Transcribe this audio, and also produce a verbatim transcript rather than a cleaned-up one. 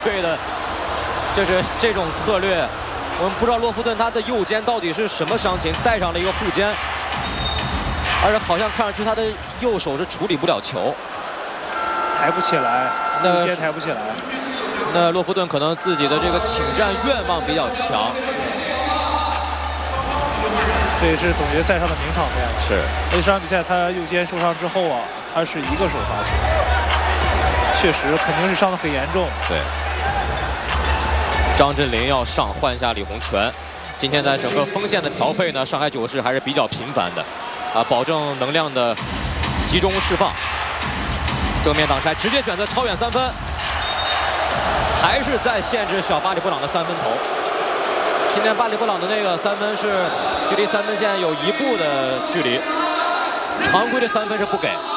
对的，就是这种策略。我们不知道洛夫顿他的右肩到底是什么伤情，带上了一个护肩，而且好像看上去他的右手是处理不了球， 抬不起来，右肩抬不起来。 那洛夫顿可能自己的这个请战愿望比较强。 这也是总决赛上的名场面。 是， 这场比赛他右肩受伤之后啊，他是一个手发球，确实肯定是伤得很严重。 对。张镇麟要上换下李洪权。今天在整个锋线的调配呢，上海九世还是比较频繁的，啊，保证能量的集中释放。正面挡拆，直接选择超远三分，还是在限制小巴里布朗的三分投。今天巴里布朗的那个三分是距离三分线有一步的距离，常规的三分是不给。